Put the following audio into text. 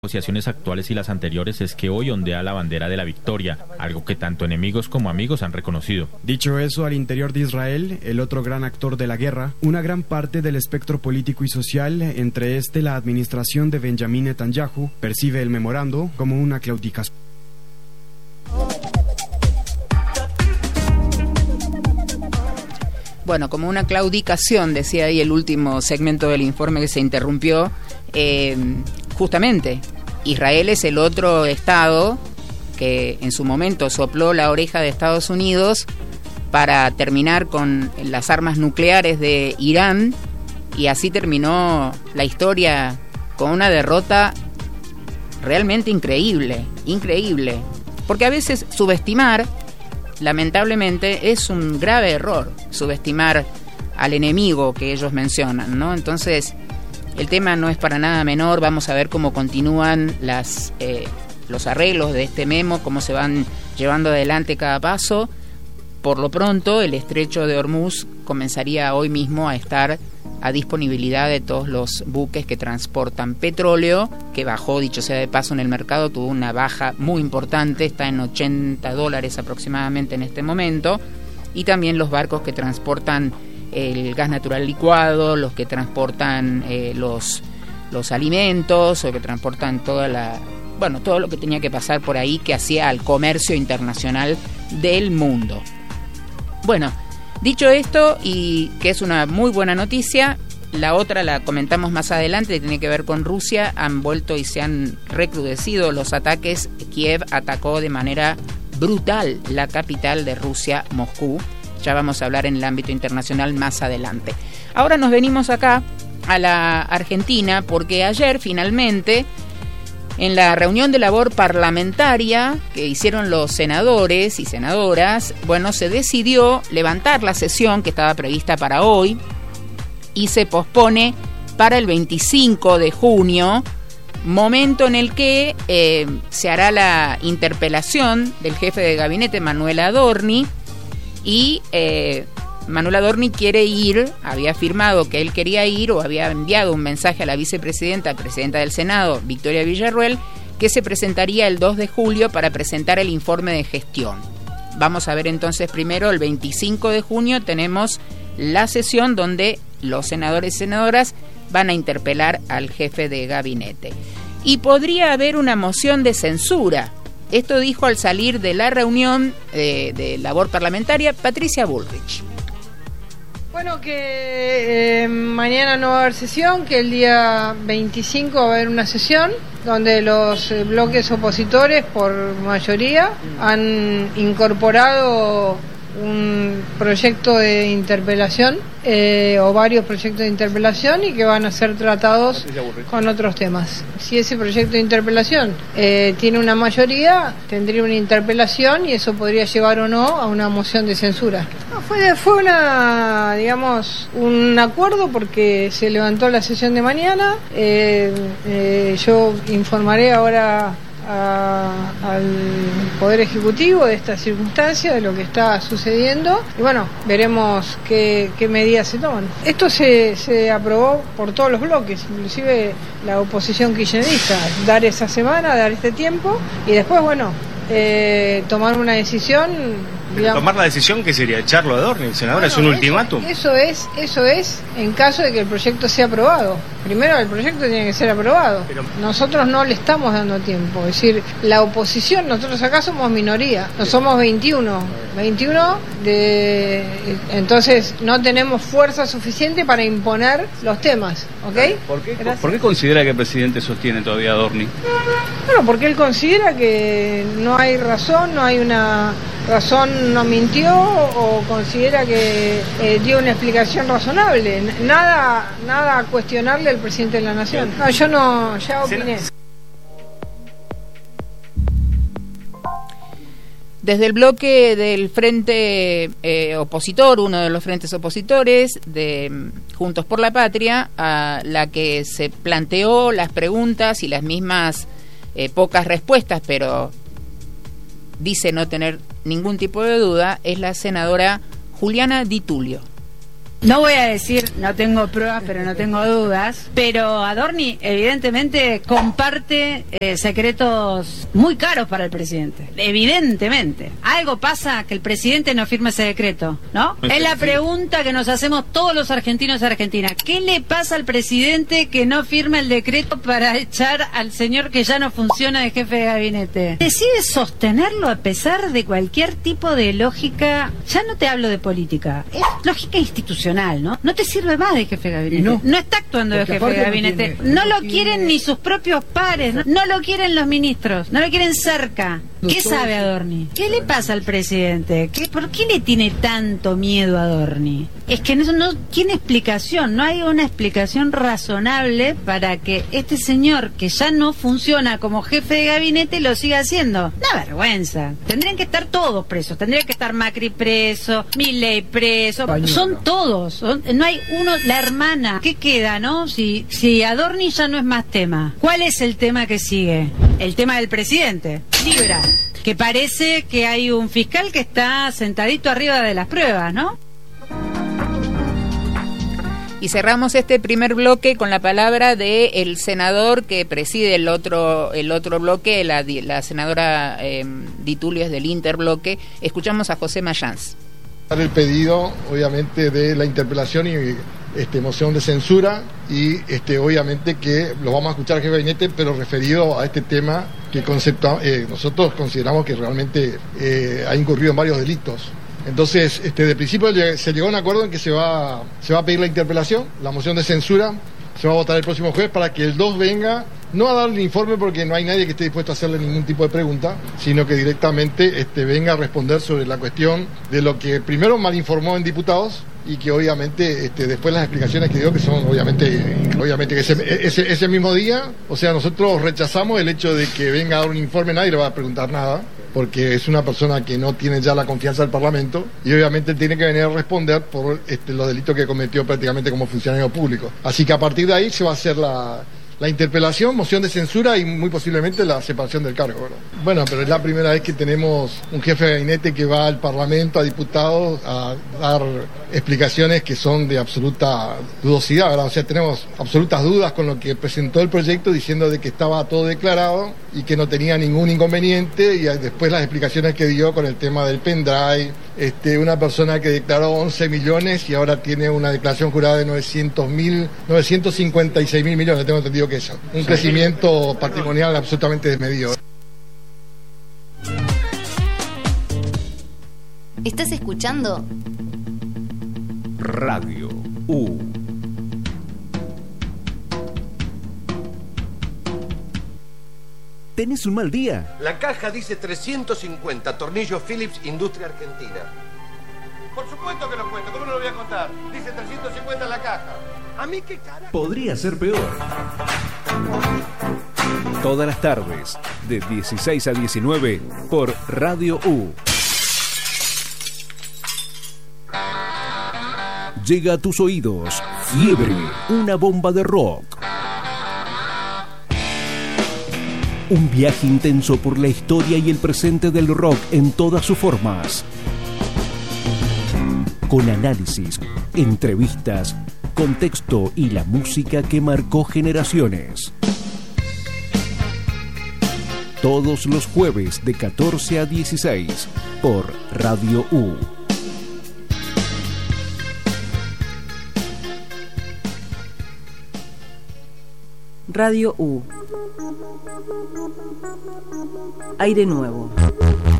Negociaciones actuales y las anteriores es que hoy ondea la bandera de la victoria, algo que tanto enemigos como amigos han reconocido. Dicho eso, al interior de Israel, el otro gran actor de la guerra, una gran parte del espectro político y social, entre la administración de Benjamín Netanyahu, percibe el memorando como una claudicación. Bueno, como una claudicación, decía ahí el último segmento del informe que se interrumpió. Justamente, Israel es el otro estado que en su momento sopló la oreja de Estados Unidos para terminar con las armas nucleares de Irán, y así terminó la historia con una derrota realmente increíble, porque a veces subestimar, lamentablemente, es un grave error, subestimar al enemigo que ellos mencionan, ¿no? Entonces, el tema no es para nada menor. Vamos a ver cómo continúan los arreglos de este memo, cómo se van llevando adelante cada paso. Por lo pronto, el estrecho de Hormuz comenzaría hoy mismo a estar a disponibilidad de todos los buques que transportan petróleo, que bajó, dicho sea de paso, en el mercado, tuvo una baja muy importante, está en $80 aproximadamente en este momento, y también los barcos que transportan el gas natural licuado, los que transportan los alimentos, o que transportan todo lo que tenía que pasar por ahí, que hacía al comercio internacional del mundo. Bueno, dicho esto, y que es una muy buena noticia, la otra la comentamos más adelante, tiene que ver con Rusia. Han vuelto y se han recrudecido los ataques. Kiev atacó de manera brutal la capital de Rusia, Moscú. Ya vamos a hablar en el ámbito internacional más adelante. Ahora nos venimos acá a la Argentina, porque ayer finalmente, en la reunión de labor parlamentaria que hicieron los senadores y senadoras, se decidió levantar la sesión que estaba prevista para hoy y se pospone para el 25 de junio, momento en el que se hará la interpelación del jefe de gabinete, Manuel Adorni, y Manuel Adorni quiere ir, había afirmado que él quería ir, o había enviado un mensaje a la presidenta del Senado, Victoria Villarruel, que se presentaría el 2 de julio para presentar el informe de gestión. Vamos a ver entonces primero, el 25 de junio tenemos la sesión donde los senadores y senadoras van a interpelar al jefe de gabinete. Y podría haber una moción de censura. Esto dijo al salir de la reunión de labor parlamentaria Patricia Bullrich. Bueno, que mañana no va a haber sesión, que el día 25 va a haber una sesión donde los bloques opositores, por mayoría, han incorporado un proyecto de interpelación o varios proyectos de interpelación, y que van a ser tratados con otros temas. Si ese proyecto de interpelación tiene una mayoría, tendría una interpelación, y eso podría llevar o no a una moción de censura. Fue un acuerdo, porque se levantó la sesión de mañana. Yo informaré ahora al Poder Ejecutivo de esta circunstancia, de lo que está sucediendo, y veremos qué medidas se toman. Esto se aprobó por todos los bloques, inclusive la oposición kirchnerista, dar esa semana, dar este tiempo, y después tomar una decisión. Tomar la decisión, que sería echarlo a Adorni, senadora, es un ultimátum. Eso es en caso de que el proyecto sea aprobado. Primero el proyecto tiene que ser aprobado. Pero nosotros no le estamos dando tiempo. Es decir, la oposición, nosotros acá somos minoría, no somos 21, entonces no tenemos fuerza suficiente para imponer los temas, ¿ok? ¿Por qué considera que el presidente sostiene todavía a Adorni? Porque él considera que no hay razón, no hay una razón, no mintió, o considera que dio una explicación razonable. Nada a cuestionarle al presidente de la Nación. Ya opiné. Desde el bloque del frente opositor, uno de los frentes opositores de Juntos por la Patria, a la que se planteó las preguntas y las mismas pocas respuestas, pero dice no tener ningún tipo de duda, es la senadora Juliana Di Tulio. No voy a decir, no tengo pruebas, pero no tengo dudas, pero Adorni evidentemente comparte secretos muy caros para el presidente. Evidentemente. Algo pasa que el presidente no firma ese decreto, ¿no? Es la pregunta que nos hacemos todos los argentinos y argentinas. ¿Qué le pasa al presidente que no firma el decreto para echar al señor que ya no funciona de jefe de gabinete? Decide sostenerlo a pesar de cualquier tipo de lógica. Ya no te hablo de política, es lógica institucional. ¿No te sirve más de jefe de gabinete. No está actuando de jefe de gabinete. No lo quieren ni sus propios pares. No lo quieren los ministros. No lo quieren cerca. ¿Qué sabe Adorni? ¿Qué le pasa al presidente? ¿Por qué le tiene tanto miedo a Adorni? Es que no tiene explicación. No hay una explicación razonable para que este señor que ya no funciona como jefe de gabinete lo siga haciendo. Una vergüenza. Tendrían que estar todos presos. Tendría que estar Macri preso, Milei preso. Son todos. No hay uno, la hermana. ¿Qué queda, no? Si Adorni ya no es más tema. ¿Cuál es el tema que sigue? El tema del presidente. Libra. Que parece que hay un fiscal que está sentadito arriba de las pruebas, ¿no? Y cerramos este primer bloque con la palabra de el senador que preside el otro bloque, la senadora Di Tulio es del interbloque. Escuchamos a José Mayans. El pedido, obviamente, de la interpelación y moción de censura y obviamente que lo vamos a escuchar al jefe de gabinete, pero referido a este tema que nosotros consideramos que realmente ha incurrido en varios delitos. Entonces, de principio se llegó a un acuerdo en que se va a pedir la interpelación, la moción de censura se va a votar el próximo jueves para que el 2 venga, no a darle el informe porque no hay nadie que esté dispuesto a hacerle ningún tipo de pregunta, sino que directamente venga a responder sobre la cuestión de lo que primero malinformó en diputados y que obviamente después las explicaciones que dio que son obviamente que ese mismo día, o sea, nosotros rechazamos el hecho de que venga a dar un informe, nadie le va a preguntar nada, porque es una persona que no tiene ya la confianza del Parlamento y obviamente tiene que venir a responder por los delitos que cometió prácticamente como funcionario público. Así que a partir de ahí se va a hacer la interpelación, moción de censura y muy posiblemente la separación del cargo, ¿verdad? Bueno, pero es la primera vez que tenemos un jefe de gabinete que va al Parlamento, a diputados, a dar explicaciones que son de absoluta dudosidad, ¿verdad? O sea, tenemos absolutas dudas con lo que presentó el proyecto diciendo de que estaba todo declarado y que no tenía ningún inconveniente, y después las explicaciones que dio con el tema del pendrive, una persona que declaró 11 millones y ahora tiene una declaración jurada de 956 mil millones, tengo entendido que eso, un crecimiento patrimonial absolutamente desmedido. ¿Estás escuchando? Radio U. ¿Tenés un mal día? La caja dice 350, tornillos Philips, Industria Argentina. Por supuesto que lo cuento, ¿cómo no lo voy a contar? Dice 350 en la caja. ¿A mí qué carajo? Podría ser peor. Todas las tardes, de 16 a 19, por Radio U. Llega a tus oídos Fiebre, una bomba de rock. Un viaje intenso por la historia y el presente del rock en todas sus formas. Con análisis, entrevistas, contexto y la música que marcó generaciones. Todos los jueves de 14 a 16 por Radio U. Radio U. Aire nuevo.